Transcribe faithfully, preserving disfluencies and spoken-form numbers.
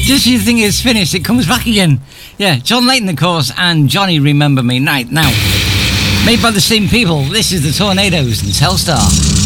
Just when you think it's finished, it comes back again. Yeah, John Layton, of course, and Johnny Remember Me Night. Now, made by the same people, this is the Tornadoes and Telstar.